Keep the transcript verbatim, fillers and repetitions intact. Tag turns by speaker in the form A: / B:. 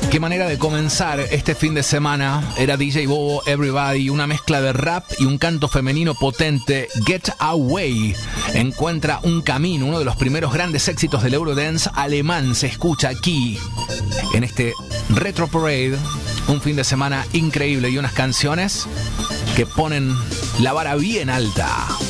A: Qué manera de comenzar este fin de semana. Era D J Bobo, Everybody, una mezcla de rap y un canto femenino potente. Get Away encuentra un camino, uno de los primeros grandes éxitos del Eurodance alemán. Se escucha aquí, en este Retro Parade. Un fin de semana increíble y unas canciones que ponen la vara bien alta.